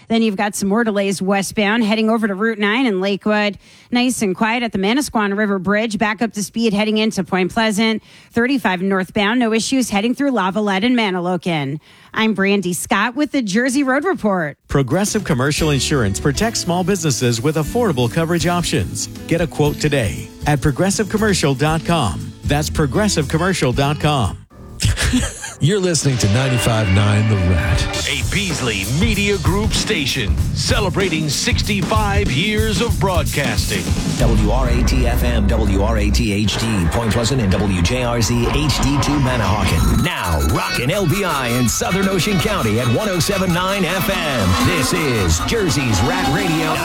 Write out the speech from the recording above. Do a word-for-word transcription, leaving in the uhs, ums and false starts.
Then you've got some more delays westbound heading over to Route nine in Lakewood. Nice and quiet at the Manasquan River Bridge. Back up to speed heading into Point Pleasant. thirty-five northbound. No issues heading through Lavalette and Manalocan. I'm Brandy Scott with the Jersey Road Report. Progressive Commercial Insurance protects small businesses with affordable coverage options. Get a quote today at progressive commercial dot com. That's progressive commercial dot com. You're listening to ninety-five point nine The Rat. A Beasley Media Group station celebrating sixty-five years of broadcasting. W R A T F M, W R A T H D, Point Pleasant, and W J R Z H D two Manahawkin. Now, rockin' L B I in Southern Ocean County at one oh seven point nine F M. This is Jersey's Rat Radio